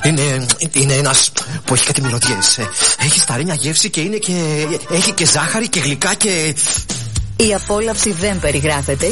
Είναι ένας που έχει κάτι μυρωδιές. Έχει σταρίνια γεύση και έχει και ζάχαρη και γλυκά και... Η απόλαυση δεν περιγράφεται